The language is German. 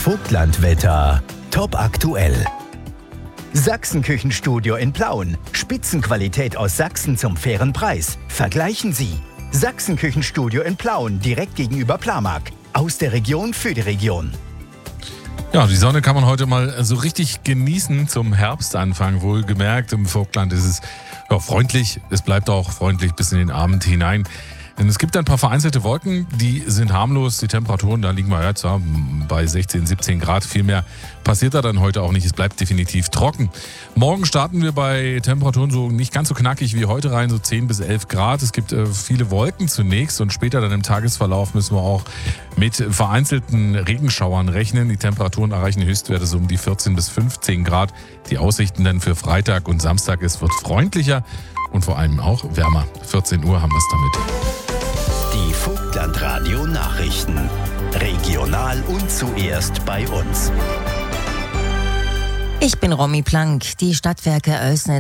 Vogtlandwetter top aktuell. Sachsen-Küchenstudio in Plauen. Spitzenqualität aus Sachsen zum fairen Preis. Vergleichen Sie. Sachsen-Küchenstudio in Plauen, direkt gegenüber Plamark. Aus der Region für die Region. Ja, die Sonne kann man heute mal so richtig genießen zum Herbstanfang. Wohlgemerkt, im Vogtland ist es freundlich. Es bleibt auch freundlich bis in den Abend hinein. Denn es gibt ein paar vereinzelte Wolken, die sind harmlos. Die Temperaturen, da liegen wir ja zwar bei 16, 17 Grad. Viel mehr passiert da dann heute auch nicht. Es bleibt definitiv trocken. Morgen starten wir bei Temperaturen so nicht ganz so knackig wie heute rein, so 10 bis 11 Grad. Es gibt viele Wolken zunächst und später dann im Tagesverlauf müssen wir auch mit vereinzelten Regenschauern rechnen. Die Temperaturen erreichen Höchstwerte so um die 14 bis 15 Grad. Die Aussichten dann für Freitag und Samstag, es wird freundlicher und vor allem auch wärmer. 14 Uhr haben wir es damit. Die Vogtlandradio-Nachrichten. Regional und zuerst bei uns. Ich bin Romy Plank. Die Stadtwerke Oelsnitz